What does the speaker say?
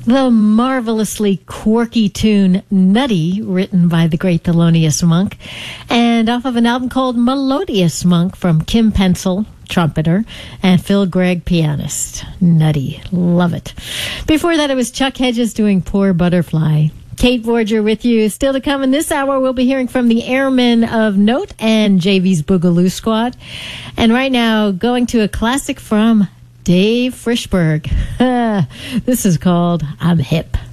The marvelously quirky tune Nutty, written by the great Thelonious Monk, and off of an album called Melodious Monk from Kim Pencil, trumpeter, and Phil Gregg, pianist. Nutty. Love it. Before that, it was Chuck Hedges doing Poor Butterfly. Kate Borger with you. Still to come in this hour, we'll be hearing from the Airmen of Note and JV's Boogaloo Squad. And right now, going to a classic from Dave Frishberg. This is called I'm Hip.